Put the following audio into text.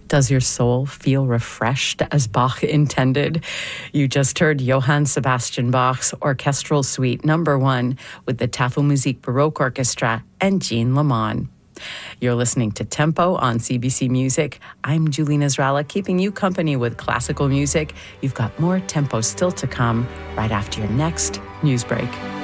Does your soul feel refreshed as Bach intended? You just heard Johann Sebastian Bach's Orchestral Suite No. 1 with the Tafelmusik Baroque Orchestra and Jean Lamont. You're listening to Tempo on CBC Music. I'm Julie Nasrallah, keeping you company with classical music. You've got more Tempo still to come right after your next news break.